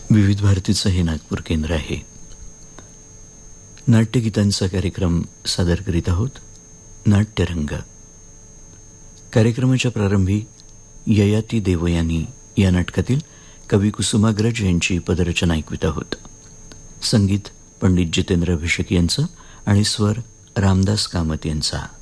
विविध भारतीचं हे नागपूर केंद्र आहे. नाट्यगीतांचा कार्यक्रम सादर करीत आहोत. नाट्यरंग कार्यक्रमाच्या प्रारंभी ययाती देवयानी या नाटकातील कवी कुसुमाग्रज यांची पदरचना ऐकवित आहोत. संगीत पंडित जितेंद्र अभिषेक यांचं आणि स्वर रामदास कामत यांचा.